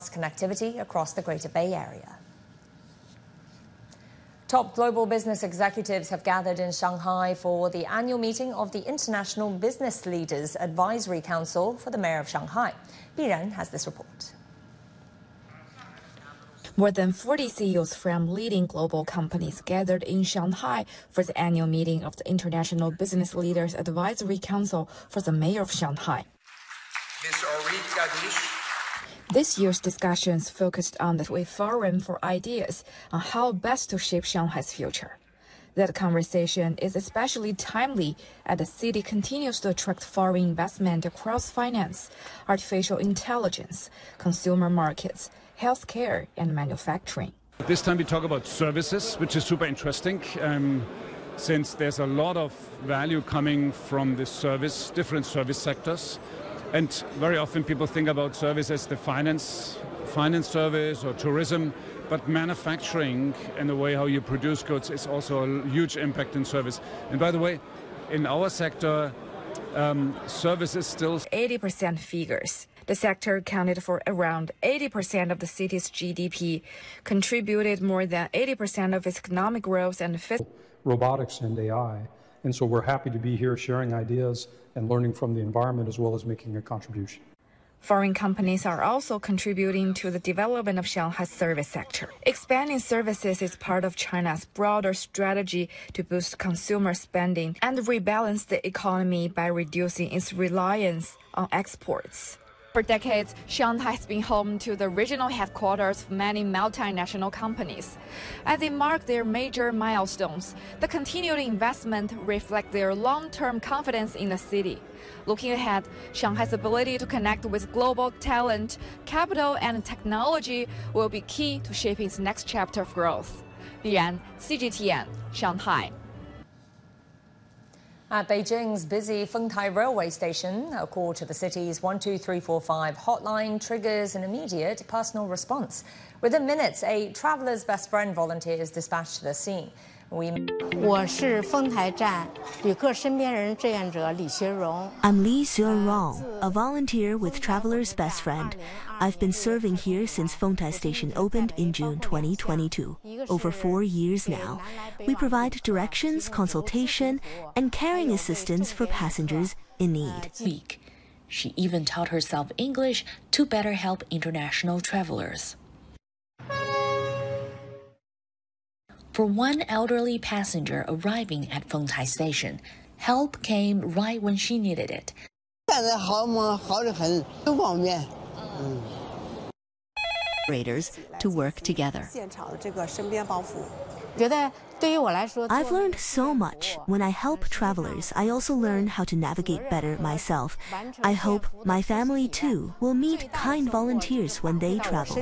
connectivity across the Greater Bay Area. Top global business executives have gathered in Shanghai for the annual meeting of the International Business Leaders Advisory Council for the Mayor of Shanghai. Biren has this report. More than 40 CEOs from leading global companies gathered in Shanghai for the annual meeting of the International Business Leaders Advisory Council for the Mayor of Shanghai. This year's discussions focused on the way forum for ideas on how best to shape Shanghai's future. That conversation is especially timely as the city continues to attract foreign investment across finance, artificial intelligence, consumer markets, healthcare, and manufacturing. This time we talk about services, which is super interesting, since there's a lot of value coming from the different service sectors. And very often people think about service as the finance service or tourism, but manufacturing and the way how you produce goods is also a huge impact in service. And by the way, in our sector, service is still 80% figures. The sector accounted for around 80% of the city's GDP, contributed more than 80% of its economic growth and robotics and AI. And so we're happy to be here sharing ideas and learning from the environment as well as making a contribution. Foreign companies are also contributing to the development of Shanghai's service sector. Expanding services is part of China's broader strategy to boost consumer spending and rebalance the economy by reducing its reliance on exports. For decades, Shanghai has been home to the regional headquarters of many multinational companies. As they mark their major milestones, the continued investment reflects their long-term confidence in the city. Looking ahead, Shanghai's ability to connect with global talent, capital, and technology will be key to shaping its next chapter of growth. Biren, CGTN, Shanghai. At Beijing's busy Fengtai Railway Station, a call to the city's 12345 hotline triggers an immediate personal response. Within minutes, a traveller's best friend volunteer is dispatched to the scene. I'm Li Xuerong, a volunteer with Traveler's Best Friend. I've been serving here since Fengtai Station opened in June 2022. Over 4 years now. We provide directions, consultation, and caring assistance for passengers in need. She even taught herself English to better help international travelers. For one elderly passenger arriving at Fengtai Station, help came right when she needed it. To work together. I've learned so much. When I help travelers, I also learn how to navigate better myself. I hope my family too will meet kind volunteers when they travel.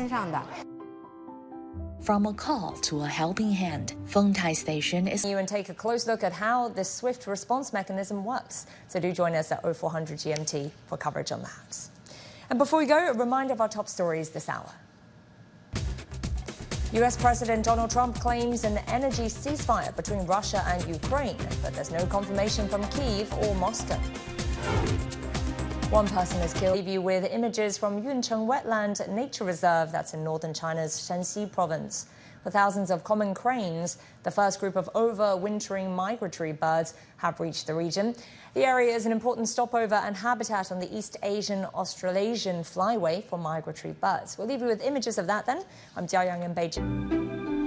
From a call to a helping hand, Fengtai Station is... And take a close look at how this swift response mechanism works. So do join us at 0400 GMT for coverage on that. And before we go, a reminder of our top stories this hour. US President Donald Trump claims an energy ceasefire between Russia and Ukraine, but there's no confirmation from Kyiv or Moscow. One person is killed. Leave you with images from Yuncheng Wetland Nature Reserve, that's in northern China's Shanxi province. With thousands of common cranes, the first group of overwintering migratory birds have reached the region. The area is an important stopover and habitat on the East Asian-Australasian flyway for migratory birds. We'll leave you with images of that then. I'm Jia Yang in Beijing.